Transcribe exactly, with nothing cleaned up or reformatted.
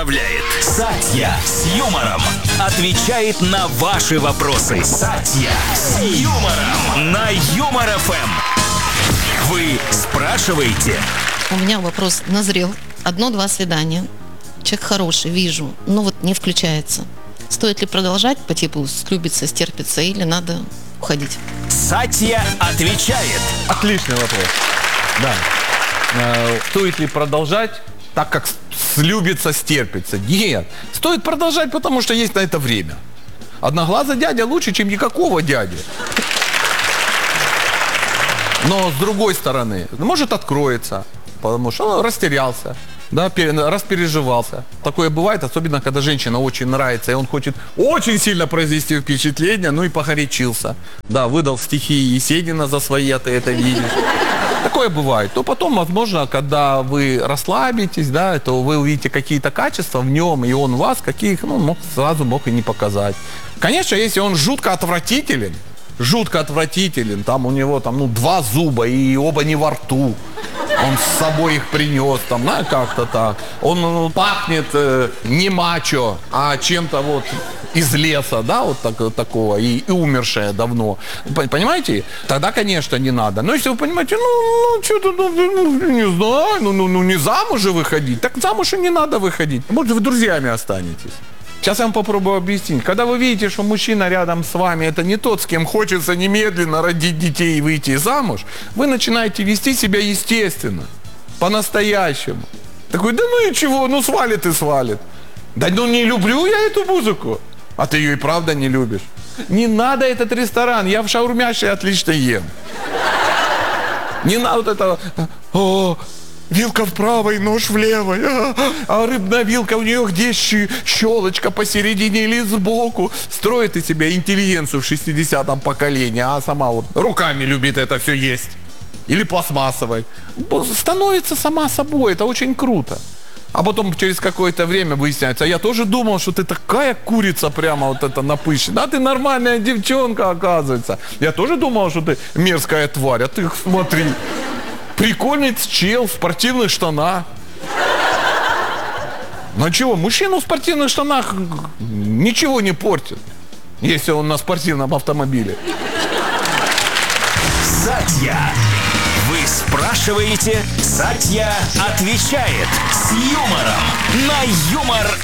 Сатья с юмором отвечает на ваши вопросы. Сатья с юмором на Юмор эф эм. Вы спрашиваете. У меня вопрос назрел. Одно-два свидания. Человек хороший, вижу, но вот не включается. Стоит ли продолжать по типу слюбиться, стерпиться, или надо уходить? Сатья отвечает. Отличный вопрос. Да. Э, стоит ли продолжать, так как слюбиться, стерпится? Нет. Стоит продолжать, потому что есть на это время. Одноглазый дядя лучше, чем никакого дяди. Но с другой стороны, может откроется, потому что он растерялся. Да, распереживался. Такое бывает, особенно когда женщина очень нравится, и он хочет очень сильно произвести впечатление, ну и погорячился. Да, выдал стихи Есенина за свои, а ты это видишь. Такое бывает. То потом, возможно, когда вы расслабитесь, да, то вы увидите какие-то качества в нем, и он вас, каких, ну, мог, сразу мог и не показать. Конечно, если он жутко отвратителен, жутко отвратителен, там у него там, ну, два зуба, и оба не во рту. Он с собой их принес, там, ну, как-то так. Он ну, пахнет э, не мачо, а чем-то вот из леса, да, вот так, такого, и, и умершее давно. Понимаете? Тогда, конечно, не надо. Но если вы понимаете, ну, ну что-то, ну, ну, не знаю, ну, ну, ну, не замуж же выходить, так замуж и не надо выходить. Может, вы друзьями останетесь. Сейчас я вам попробую объяснить. Когда вы видите, что мужчина рядом с вами это не тот, с кем хочется немедленно родить детей и выйти замуж, вы начинаете вести себя естественно, по-настоящему. Такой, да ну и чего, ну свалит и свалит. Да ну не люблю я эту музыку. А ты ее и правда не любишь. Не надо этот ресторан, я в шаурмяше отлично ем. Не надо вот этого... О, вилка вправо и нож в левой. А, а рыбная вилка у нее где щелочка посередине или сбоку. Строит из себя интеллигенцию в шестидесятом поколении, а сама вот руками любит это все есть. Или пластмассовой. Становится сама собой, это очень круто. А потом через какое-то время выясняется, я тоже думал, что ты такая курица прямо вот это напыщенная. А ты нормальная девчонка, оказывается. Я тоже думал, что ты мерзкая тварь, а ты смотри. Прикольный чел в спортивных штанах. Ну чего, мужчина в спортивных штанах ничего не портит, если он на спортивном автомобиле. Сатья. Вы спрашиваете, Сатья отвечает с юмором на Юмор